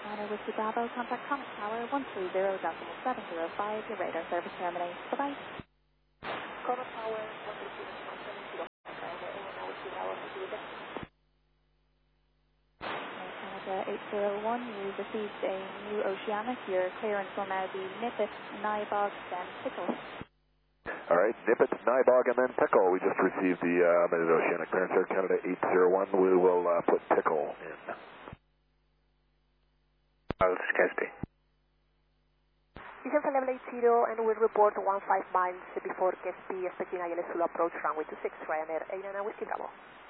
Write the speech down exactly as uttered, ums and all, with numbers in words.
Niner Whiskey Bravo, contact Comet Tower one three zero decimal seven zero five, your radar service terminates. Bye-bye. Comet Tower one three zero decimal seven zero five, Niner Whiskey Bravo, Canada eight zero one, you've received a new Oceanic. Your clearance will now be Nippet, Nybog, then Pickle. All right, Nippet, Nybog, and then Pickle. We just received the uh, Mid-Oceanic clearance here, Canada eight zero one. We will uh, put Pickle in. Oh, this is Gatsby. Descend level eight zero and we'll report one five miles before Gatsby, expecting I L S full approach runway two six, Ryanair eight nine Whiskey Bravo.